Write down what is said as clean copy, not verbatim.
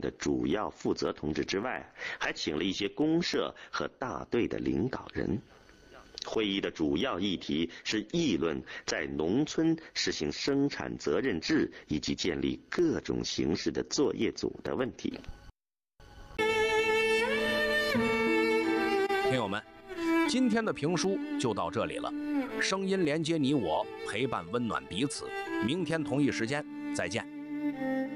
的主要负责同志之外，还请了一些公社和大队的领导人。会议的主要议题是议论在农村实行生产责任制以及建立各种形式的作业组的问题。 听友们，今天的评书就到这里了。声音连接你我，陪伴温暖彼此。明天同一时间再见。